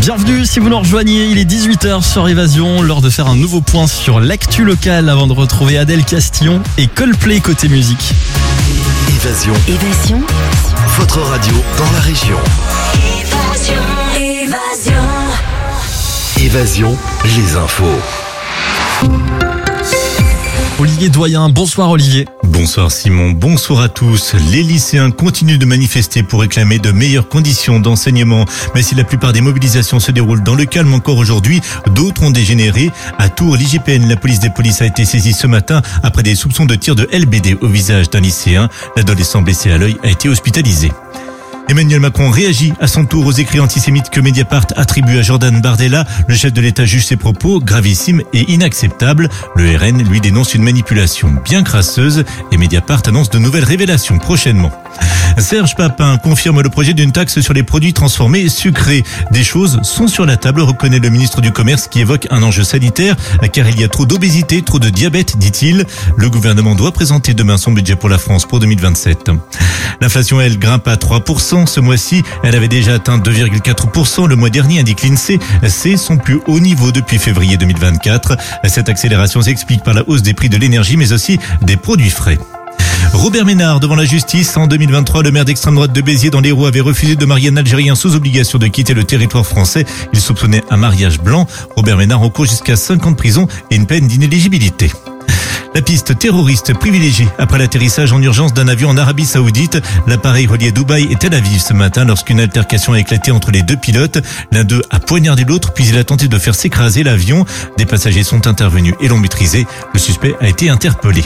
Bienvenue si vous nous rejoignez, il est 18h sur Évasion, l'heure de faire un nouveau point sur l'actu locale avant de retrouver Adèle Castillon et Coldplay côté musique. Évasion. Évasion. Votre radio dans la région. Évasion, les infos. Olivier Doyen, bonsoir Olivier. Bonsoir Simon, bonsoir à tous. Les lycéens continuent de manifester pour réclamer de meilleures conditions d'enseignement. Mais si la plupart des mobilisations se déroulent dans le calme encore aujourd'hui, d'autres ont dégénéré. À Tours, l'IGPN, la police des polices a été saisie ce matin après des soupçons de tir de LBD au visage d'un lycéen. L'adolescent blessé à l'œil a été hospitalisé. Emmanuel Macron réagit à son tour aux écrits antisémites que Mediapart attribue à Jordan Bardella. Le chef de l'État juge ses propos gravissimes et inacceptables. Le RN lui dénonce une manipulation bien crasseuse et Mediapart annonce de nouvelles révélations prochainement. Serge Papin confirme le projet d'une taxe sur les produits transformés sucrés. Des choses sont sur la table, reconnaît le ministre du Commerce qui évoque un enjeu sanitaire car il y a trop d'obésité, trop de diabète, dit-il. Le gouvernement doit présenter demain son budget pour la France pour 2027. L'inflation, elle, grimpe à 3%. Ce mois-ci, elle avait déjà atteint 2,4% le mois dernier, indique l'INSEE. C'est son plus haut niveau depuis février 2024. Cette accélération s'explique par la hausse des prix de l'énergie mais aussi des produits frais. Robert Ménard devant la justice. En 2023, le maire d'extrême droite de Béziers dans l'Hérault avait refusé de marier un Algérien sous obligation de quitter le territoire français. Il soupçonnait un mariage blanc. Robert Ménard encourt jusqu'à 5 ans de prison et une peine d'inéligibilité. La piste terroriste privilégiée après l'atterrissage en urgence d'un avion en Arabie Saoudite. L'appareil reliait Dubaï et Tel Aviv ce matin lorsqu'une altercation a éclaté entre les deux pilotes. L'un d'eux a poignardé l'autre puis il a tenté de faire s'écraser l'avion. Des passagers sont intervenus et l'ont maîtrisé. Le suspect a été interpellé.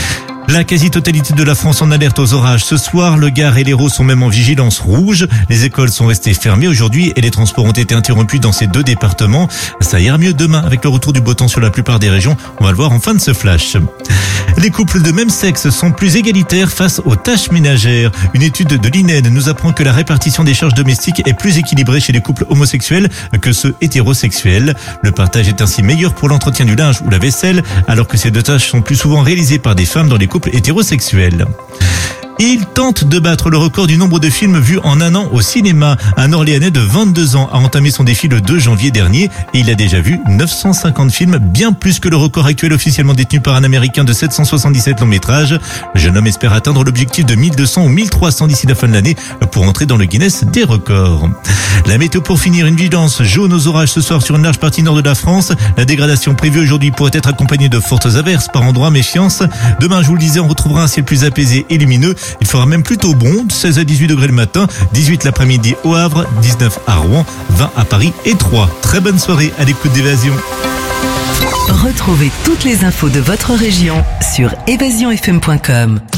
La quasi-totalité de la France en alerte aux orages. Ce soir, le Gard et l'Hérault sont même en vigilance rouge. Les écoles sont restées fermées aujourd'hui et les transports ont été interrompus dans ces deux départements. Ça ira mieux demain avec le retour du beau temps sur la plupart des régions. On va le voir en fin de ce flash. Les couples de même sexe sont plus égalitaires face aux tâches ménagères. Une étude de l'INED nous apprend que la répartition des charges domestiques est plus équilibrée chez les couples homosexuels que ceux hétérosexuels. Le partage est ainsi meilleur pour l'entretien du linge ou la vaisselle, alors que ces deux tâches sont plus souvent réalisées par des femmes dans les couples hétérosexuels. Il tente de battre le record du nombre de films vus en un an au cinéma. Un Orléanais de 22 ans a entamé son défi le 2 janvier dernier et il a déjà vu 950 films, bien plus que le record actuel officiellement détenu par un Américain de 777 longs métrages. Le jeune homme espère atteindre l'objectif de 1200 ou 1300 d'ici la fin de l'année pour entrer dans le Guinness des records. La météo pour finir, une vigilance jaune aux orages ce soir sur une large partie nord de la France. La dégradation prévue aujourd'hui pourrait être accompagnée de fortes averses par endroits, méfiance. Demain, je vous le disais, on retrouvera un ciel plus apaisé et lumineux. Il fera même plutôt bon, 16 à 18 degrés le matin, 18 l'après-midi au Havre, 19 à Rouen, 20 à Paris et 3. Très bonne soirée à l'écoute d'Évasion. Retrouvez toutes les infos de votre région sur évasionfm.com.